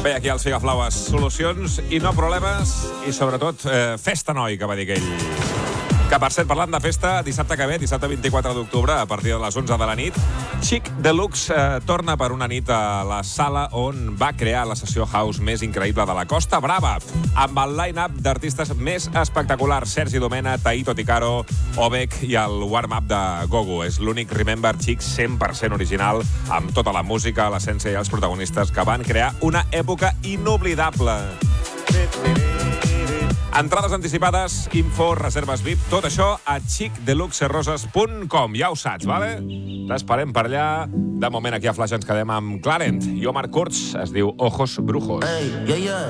Bé, aquí als Figaflaues, solucions i no problemes i, sobretot, festa noi, que va dir aquell. Que, per cert, parlant de festa, dissabte que ve, dissabte 24 d'octubre, a partir de les 11 de la nit, Chic Deluxe torna per una nit a la sala on va crear la sessió house més increïble de la Costa Brava, amb el line-up d'artistes més espectaculars: Sergi Domena, Taito Ticaro, Obek i el warm-up de Gogo. És l'únic Remember Chic 100% original, amb tota la música, l'essència i els protagonistes que van crear una època inoblidable. Entrades anticipades, info, reserves VIP, tot això a chicdeluxeroses.com. Ja ho saps, vale? T'esperem per allà. De moment, aquí a Flash ens quedem amb Clarent i Omar Kurz. Es diu Ojos Brujos. Hey, yeah, yeah.